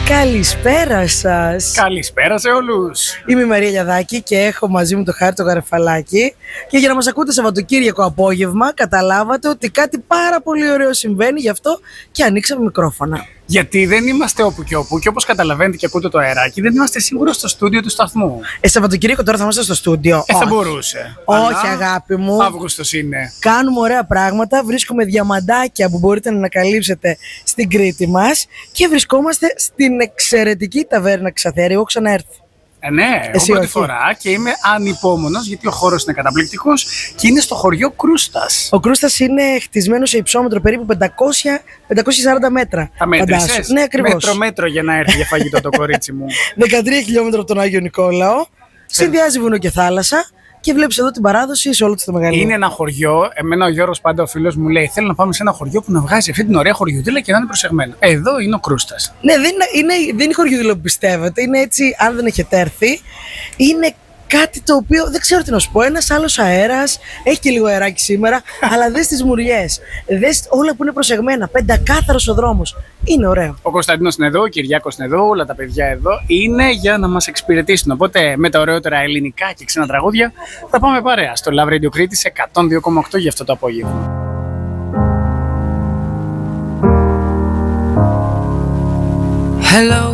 Καλησπέρα σας. Καλησπέρα σε όλους. Είμαι η Μαρία Λιαδάκη και έχω μαζί μου το Χάρη το Γαρεφαλάκι. Και για να μας ακούτε Σαββατοκύριακο απόγευμα, καταλάβατε ότι κάτι πάρα πολύ ωραίο συμβαίνει, γι' αυτό και ανοίξαμε μικρόφωνα. Γιατί δεν είμαστε όπου και όπου, και όπως καταλαβαίνετε και ακούτε το αεράκι, δεν είμαστε σίγουρα στο στούντιο του σταθμού. Σαββατοκύριακο τώρα θα είμαστε στο στούντιο. Θα μπορούσε. Όχι, αγάπη μου. Αύγουστος είναι. Κάνουμε ωραία πράγματα. Βρίσκουμε διαμαντάκια που μπορείτε να ανακαλύψετε στην Κρήτη μας. Και βρισκόμαστε στην εξαιρετική ταβέρνα Ξαθέρη. Έχω ξαναέρθει. Ναι, Εσύ πρώτη όχι? φορά και είμαι ανυπόμονος γιατί ο χώρος είναι καταπληκτικός και είναι στο χωριό Κρούστας. Ο Κρούστας είναι χτισμένος σε υψόμετρο περίπου 540 μέτρα. Τα μέτρησες? Ναι, ακριβώς. Μέτρο για να έρθει για φαγητό το κορίτσι μου. 13 χιλιόμετρα από τον Άγιο Νικόλαο. Συνδυάζει βουνό και θάλασσα. Και βλέπεις εδώ την παράδοση σε όλο το μεγαλείο. Είναι ένα χωριό, εμένα ο Γιώργος πάντα ο φίλος μου λέει: θέλω να πάμε σε ένα χωριό που να βγάζει αυτή την ωραία χωριουδίλα και να είναι προσεγμένο. Εδώ είναι ο Κρούστας. Ναι, δεν είναι χωριουδίλα που πιστεύετε. Είναι έτσι, αν δεν έχετε έρθει, είναι κάτι το οποίο δεν ξέρω τι να σου πω. Ένας άλλος αέρας, έχει και λίγο αεράκι σήμερα, αλλά δες τις μουριές. Δες όλα που είναι προσεγμένα. Πεντακάθαρος ο δρόμος. Είναι ωραίο. Ο Κωνσταντίνος είναι εδώ, ο Κυριάκος είναι εδώ, όλα τα παιδιά εδώ είναι για να μας εξυπηρετήσουν. Οπότε με τα ωραιότερα ελληνικά και ξένα τραγούδια θα πάμε παρέα στο Love Radio Κρήτη σε 102,8 για αυτό το απόγευμα. Hello